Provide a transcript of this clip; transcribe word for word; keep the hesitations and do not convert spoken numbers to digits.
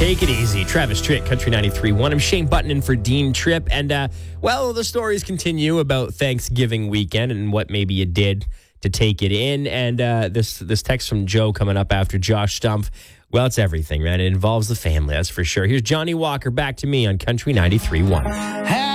Take it easy. Travis Tritt, Country ninety-three point one. I'm Shane Button in for Dean Tripp. And, uh, well, the stories continue about Thanksgiving weekend and what maybe you did to take it in. And uh, this this text from Joe coming up after Josh Stumpf. Well, it's everything, man. It involves the family, that's for sure. Here's Johnny Walker back to me on Country ninety-three point one.